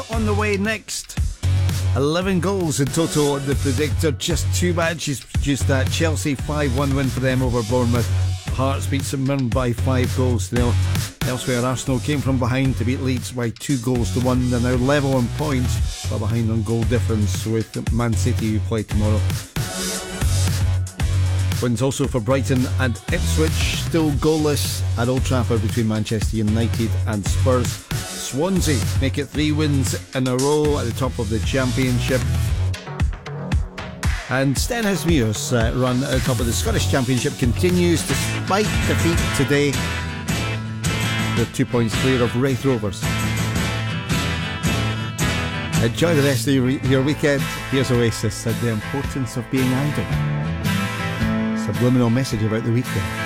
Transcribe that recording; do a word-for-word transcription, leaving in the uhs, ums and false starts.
On the way next. eleven goals in total on the predictor. Just two matches produced that. Chelsea five one win for them over Bournemouth. Hearts beat St Mirren by five goals to nil. Elsewhere, Arsenal came from behind to beat Leeds by two goals to one. They're now level on points, but behind on goal difference with Man City, who play tomorrow. Wins also for Brighton and Ipswich. Still goalless at Old Trafford between Manchester United and Spurs. Swansea make it three wins in a row at the top of the Championship. And Stenhousemuir's uh, run at the top of the Scottish Championship continues despite defeat today. They're two points clear of Raith Rovers. Enjoy the rest of your, your weekend. Here's Oasis and the importance of being idle. Subliminal message about the weekend.